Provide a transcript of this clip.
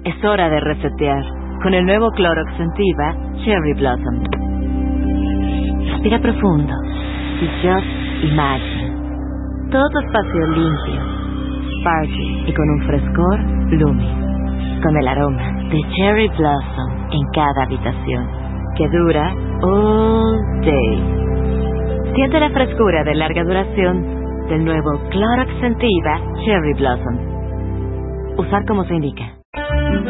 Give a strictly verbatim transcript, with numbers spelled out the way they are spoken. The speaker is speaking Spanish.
Es hora de resetear con el nuevo Clorox Scentiva Cherry Blossom. Respira profundo y just imagine. Todo tu espacio limpio, sparkly y con un frescor blooming. Con el aroma de Cherry Blossom en cada habitación, que dura all day. Siente la frescura de larga duración del nuevo Clorox Scentiva Cherry Blossom. Usar como se indica.